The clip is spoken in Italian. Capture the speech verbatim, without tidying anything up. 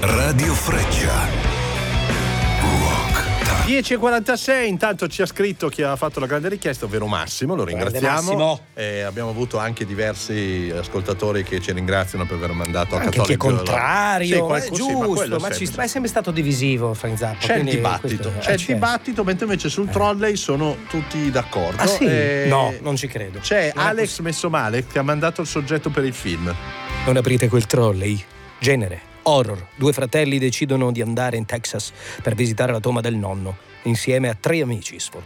Radio Freccia. dieci e quarantasei, intanto ci ha scritto chi ha fatto la grande richiesta, ovvero Massimo, lo ringraziamo. Eh, abbiamo avuto anche diversi ascoltatori che ci ringraziano per aver mandato a anche Cattolic chi è contrario, sì, ma è qualcuno, giusto, sì, ma, ma, quello ci, sempre. ma è sempre stato divisivo Frank Zappa. C'è il dibattito, questo, c'è eh, il dibattito, mentre invece sul trolley sono tutti d'accordo. Ah sì? Eh, No, non ci credo. C'è Non è Alex Messomale che ha mandato il soggetto per il film. Non aprite quel trolley. Genere, horror. Due fratelli decidono di andare in Texas per visitare la tomba del nonno, insieme a tre amici sfortunati.